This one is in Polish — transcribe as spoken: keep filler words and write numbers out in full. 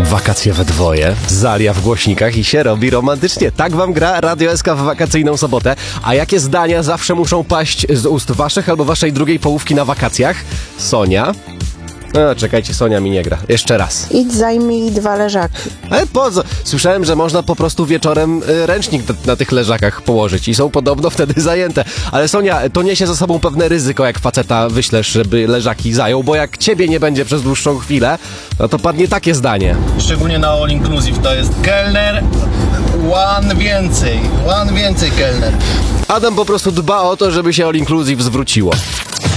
Wakacje we dwoje, Zalia w głośnikach i się robi romantycznie. Tak wam gra Radio S K w wakacyjną sobotę. A jakie zdania zawsze muszą paść z ust waszych albo waszej drugiej połówki na wakacjach? Sonia? No, czekajcie, Sonia mi nie gra. Jeszcze raz. Idź, zajmij dwa leżaki. Ale po co? Słyszałem, że można po prostu wieczorem y, ręcznik na, na tych leżakach położyć i są podobno wtedy zajęte. Ale Sonia, to niesie za sobą pewne ryzyko, jak faceta wyślesz, żeby leżaki zajął, bo jak ciebie nie będzie przez dłuższą chwilę, no to padnie takie zdanie. Szczególnie na all inclusive to jest kelner, one więcej, one więcej kelner. Adam po prostu dba o to, żeby się all inclusive zwróciło.